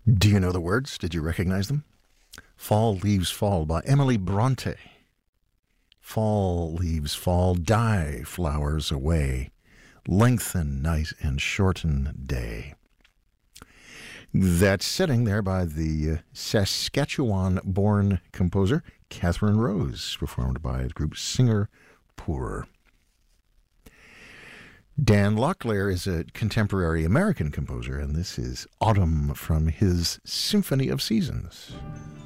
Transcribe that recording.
Do you know the words? Did you recognize them? Fall Leaves Fall by Emily Bronte. Fall leaves fall, die flowers away, lengthen night and shorten day. That's sitting there by the Saskatchewan-born composer Catherine Rose, performed by the group Singer Pour. Dan Locklear is a contemporary American composer, and this is Autumn from his Symphony of Seasons.